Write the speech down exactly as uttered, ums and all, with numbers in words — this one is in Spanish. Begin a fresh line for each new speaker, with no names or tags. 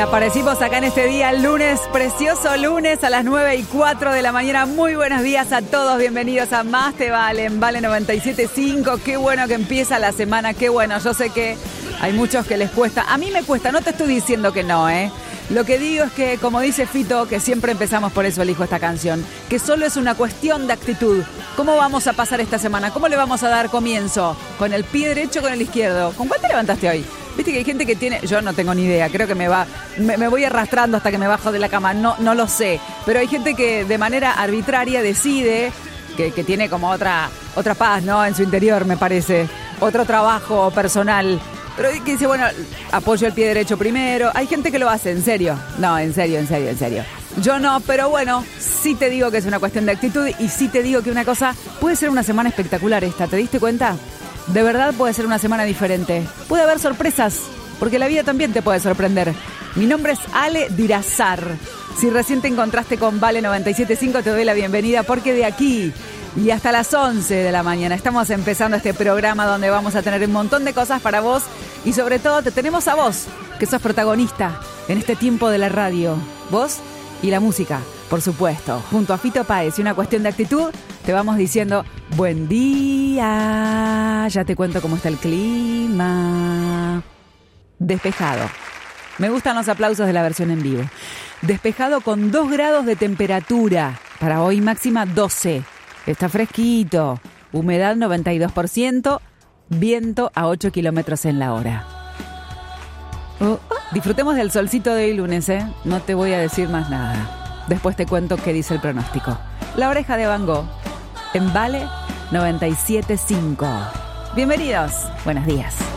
Aparecimos acá en este día, lunes, precioso lunes a las nueve y cuatro de la mañana. Muy buenos días a todos, bienvenidos a Más Te Vale, en Vale noventa y siete punto cinco. Qué bueno que empieza la semana, qué bueno. Yo sé que hay muchos que les cuesta. A mí me cuesta, no te estoy diciendo que no, ¿eh? Lo que digo es que, como dice Fito, que siempre empezamos, por eso elijo esta canción, que solo es una cuestión de actitud. ¿Cómo vamos a pasar esta semana? ¿Cómo le vamos a dar comienzo? ¿Con el pie derecho o con el izquierdo? ¿Con cuál te levantaste hoy? Viste que hay gente que tiene, yo no tengo ni idea, creo que me va, me, me voy arrastrando hasta que me bajo de la cama, no, no lo sé, pero hay gente que de manera arbitraria decide que, que tiene como otra, otra paz, ¿no? En su interior, me parece, otro trabajo personal, pero que dice, bueno, apoyo el pie derecho primero. Hay gente que lo hace, en serio, no, en serio, en serio, en serio. Yo no, pero bueno, sí te digo que es una cuestión de actitud y sí te digo que una cosa, puede ser una semana espectacular esta, ¿te diste cuenta? De verdad puede ser una semana diferente. Puede haber sorpresas, porque la vida también te puede sorprender. Mi nombre es Ale Dirazar. Si recién te encontraste con Vale noventa y siete punto cinco, te doy la bienvenida, porque de aquí y hasta las once de la mañana estamos empezando este programa donde vamos a tener un montón de cosas para vos y sobre todo te tenemos a vos, que sos protagonista en este tiempo de la radio. Vos y la música, por supuesto. Junto a Fito Páez y una cuestión de actitud, te vamos diciendo buen día. Ya te cuento cómo está el clima. Despejado. Me gustan los aplausos de la versión en vivo. Despejado con dos grados de temperatura. Para hoy máxima doce. Está fresquito. Humedad noventa y dos por ciento. Viento a ocho kilómetros en la hora. Oh, oh. Disfrutemos del solcito de hoy lunes, ¿eh? No te voy a decir más nada. Después te cuento qué dice el pronóstico. La oreja de Van Gogh en Vale noventa y siete punto cinco. Bienvenidos. Buenos días.